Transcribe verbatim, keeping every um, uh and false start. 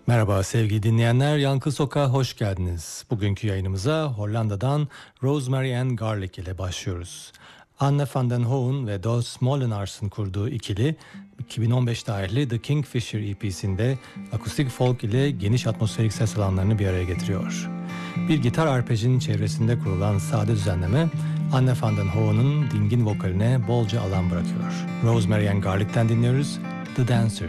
Merhaba sevgili dinleyenler, Yankı Sokak'a hoş geldiniz. Bugünkü yayınımıza Hollanda'dan Rosemary Ann Garlick ile başlıyoruz. Anne van den Hoen ve Dos Molenaers'ın kurduğu ikili, iki bin on beş tarihli The Kingfisher E P'sinde akustik folk ile geniş atmosferik ses alanlarını bir araya getiriyor. Bir gitar arpejinin çevresinde kurulan sade düzenleme, Anne van den Hoen'ın dingin vokaline bolca alan bırakıyor. Rosemary Ann Garlick'ten dinliyoruz, The Dancer.